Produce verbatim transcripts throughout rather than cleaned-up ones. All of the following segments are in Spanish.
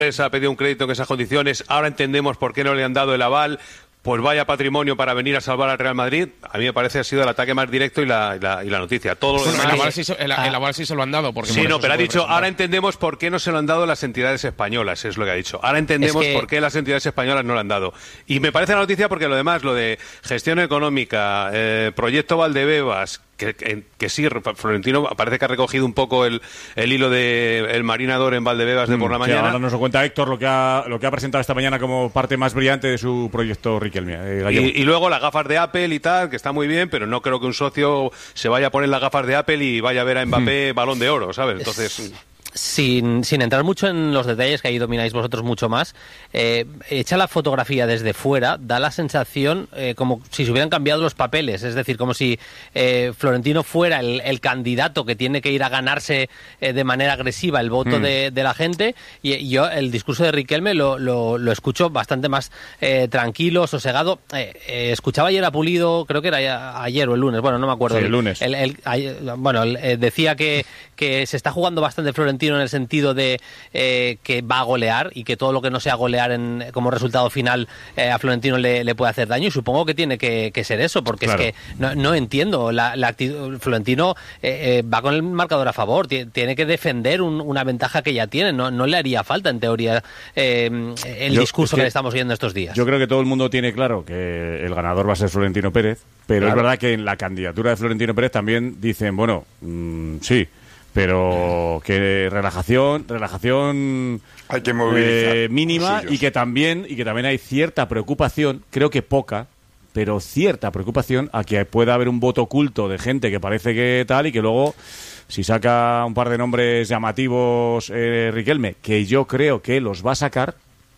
ha pedido un crédito en esas condiciones, ahora entendemos por qué no le han dado el aval, pues vaya patrimonio para venir a salvar al Real Madrid. A mí me parece que ha sido el ataque más directo y la, y la, y la noticia. Todo lo bueno, demás... el, aval sí, el, el aval sí se lo han dado. Porque sí, no, pero ha dicho, presentar. Ahora entendemos por qué no se lo han dado las entidades españolas, es lo que ha dicho. Ahora entendemos es que... por qué las entidades españolas no lo han dado. Y me parece la noticia porque lo demás, lo de gestión económica, eh, proyecto Valdebebas, que, que, que sí, Florentino parece que ha recogido un poco el, el hilo de el marinador en Valdebebas de mm, por la mañana. Ahora nos lo cuenta Héctor lo que, ha, lo que ha presentado esta mañana como parte más brillante de su proyecto Riquelme. Eh, y, y luego las gafas de Apple y tal, que está muy bien, pero no creo que un socio se vaya a poner las gafas de Apple y vaya a ver a Mbappé mm. Balón de Oro, ¿sabes? Entonces... Sin, sin entrar mucho en los detalles, que ahí domináis vosotros mucho más, eh, hecha la fotografía desde fuera, da la sensación eh, como si se hubieran cambiado los papeles, es decir, como si eh, Florentino fuera el, el candidato que tiene que ir a ganarse eh, de manera agresiva el voto mm. de, de la gente, y, y yo el discurso de Riquelme lo, lo, lo escucho bastante más eh, tranquilo, sosegado. Eh, eh, escuchaba ayer a Pulido, creo que era ayer o el lunes, bueno, no me acuerdo. Sí, el lunes. El, el, el, bueno, el, eh, decía que, que se está jugando bastante Florentino en el sentido de eh, que va a golear y que todo lo que no sea golear en, como resultado final eh, a Florentino le, le puede hacer daño, y supongo que tiene que, que ser eso, porque claro. es que no, no entiendo la, la actitud. Florentino eh, eh, va con el marcador a favor, t- tiene que defender un, una ventaja que ya tiene, no, no le haría falta en teoría eh, el yo, discurso es que, que le estamos viendo estos días. Yo creo que todo el mundo tiene claro que el ganador va a ser Florentino Pérez, pero claro. es verdad que en la candidatura de Florentino Pérez también dicen, bueno, mmm, sí, pero que relajación relajación hay que movilizar eh, mínima y que también y que también hay cierta preocupación, creo que poca, pero cierta preocupación a que pueda haber un voto oculto de gente que parece que tal y que luego si saca un par de nombres llamativos eh, Riquelme, que yo creo que los va a sacar,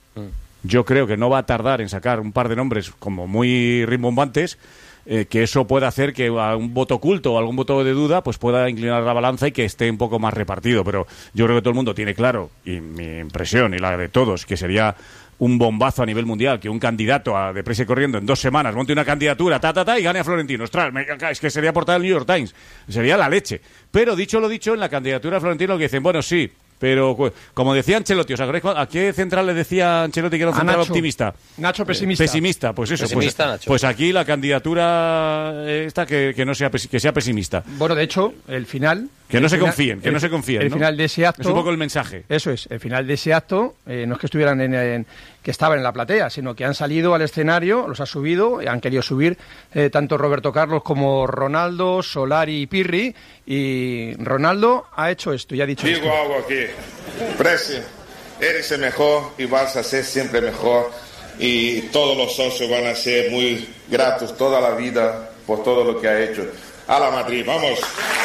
yo creo que no va a tardar en sacar un par de nombres como muy rimbombantes. Eh, que eso pueda hacer que a un voto oculto o algún voto de duda pues pueda inclinar la balanza y que esté un poco más repartido, pero yo creo que todo el mundo tiene claro, y mi impresión y la de todos, que sería un bombazo a nivel mundial que un candidato a deprisa y corriendo en dos semanas monte una candidatura ta ta ta y gane a Florentino. Ostras, me, es que sería portada del New York Times, sería la leche. Pero dicho lo dicho, en la candidatura de Florentino que dicen, bueno, sí, pero como decía Ancelotti, ¿os acordáis a qué central le decía Ancelotti que era un central Nacho. optimista? Nacho pesimista. Eh, pesimista, pues eso. Pesimista, pues, Nacho. pues aquí la candidatura esta que, que no sea que sea pesimista. Bueno, de hecho, el final... Que no se final, confíen, que el, no se confíen. El ¿no? final de ese acto... Es un poco el mensaje. Eso es, el final de ese acto, eh, no es que estuvieran en, en... que estaban en la platea, sino que han salido al escenario, los ha subido, han querido subir eh, tanto Roberto Carlos como Ronaldo, Solari y Pirri, y Ronaldo ha hecho esto, y ha dicho Digo esto. algo aquí, Presi, eres el mejor y vas a ser siempre mejor, y todos los socios van a ser muy gratos toda la vida por todo lo que ha hecho. A la Madrid, vamos.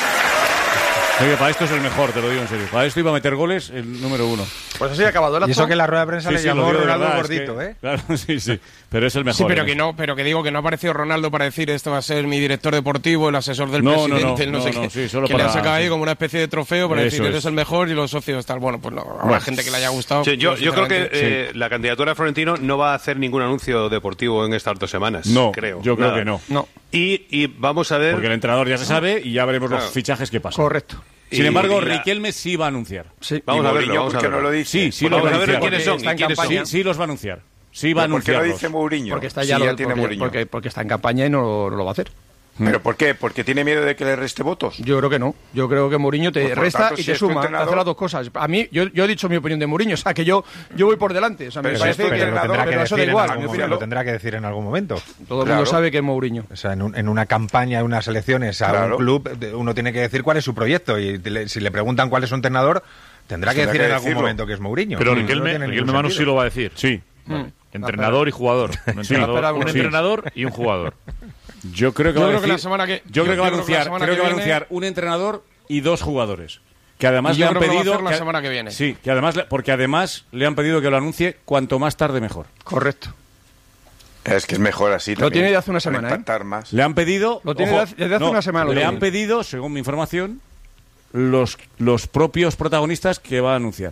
Oye, para esto es el mejor, te lo digo en serio. Para esto iba a meter goles el número uno. Pues así ha acabado el acto. Y eso que en la rueda de prensa sí, le sí, llamó Ronaldo verdad, gordito, es que, ¿eh? Claro, sí, sí. Pero es el mejor. Sí, pero ¿eh? que no, pero que digo que no ha aparecido Ronaldo para decir esto va a ser mi director deportivo, el asesor del no, presidente, no, no, el no, no sé no, qué. Sí, solo que para, le han sacado sí. ahí como una especie de trofeo para Eso decir que eres es. el mejor y los socios tal. Bueno, pues no, habrá bueno, gente que le haya gustado. Sí, yo, yo creo que eh, sí. la candidatura de Florentino no va a hacer ningún anuncio deportivo en estas dos semanas. No, creo. yo creo Nada. que no. No. Y, y vamos a ver... Porque el entrenador ya se sabe y ya veremos Claro. los fichajes que pasan. Correcto. Sin Y- embargo, y la- Riquelme sí va a anunciar. Sí. Vamos a verlo, Mourinho, vamos a ¿por qué verlo. no lo dice? Sí, sí Pues los va vamos a a ver anunciar. quiénes son Está en y quiénes campaña. son. Sí, sí los va a anunciar. Sí va a ¿Por qué lo anunciarlos. dice Mourinho? Porque está Sí, ya, ya lo, tiene porque, Mourinho. porque, porque está en campaña y no, no lo va a hacer. ¿Pero por qué? ¿Porque tiene miedo de que le reste votos? Yo creo que no. Yo creo que Mourinho te Pues por resta tanto, y si te es tu suma. Te entrenador- hace las dos cosas. A mí, yo, yo he dicho mi opinión de Mourinho, o sea, que yo, yo voy por delante. O sea, me Pero parece si es tu que Pero lo entrenador, tendrá que pero eso da decir en igual. algún mi momento, opinión. lo tendrá que decir en algún momento. Todo el Claro. mundo sabe que es Mourinho. O sea, en, un- en una campaña, en unas elecciones a Claro. un club, de- uno tiene que decir cuál es su proyecto. Y te le- si le preguntan cuál es su entrenador, tendrá que Tendrá decir que en algún decirlo. momento que es Mourinho. Pero Eso no Riquelme, tiene Riquelme ningún Manu sí sentido. lo va a decir. Sí. Entrenador y jugador. Un entrenador, espera, un sí. entrenador y un jugador. Yo creo que Yo va a creo que decir- la semana que- yo creo que yo va a creo que la anunciar, semana creo que que va a viene- anunciar un entrenador y dos jugadores. Que además Y yo le han creo que lo va a pedido hacer la semana que viene. Sí, que además le- porque además le han pedido que lo anuncie cuanto más tarde mejor. Correcto. Es que es mejor así Lo también, tiene desde hace una para semana, ¿eh? impactar más. Le han pedido Lo tiene ojo, desde- desde hace no, una semana lo Le tiene. han pedido, según mi información, los los propios protagonistas que va a anunciar.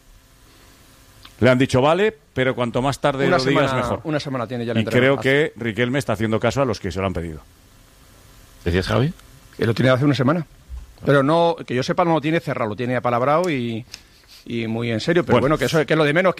Le han dicho vale, pero cuanto más tarde Una lo digas semana, mejor. una semana tiene ya el Y creo entrenador. que Riquelme está haciendo caso a los que se lo han pedido. ¿Decías, Javi? Que lo tiene hace una semana. Pero no, que yo sepa, no lo tiene cerrado, lo tiene apalabrado y, y muy en serio, pero bueno, bueno que eso que es lo de menos.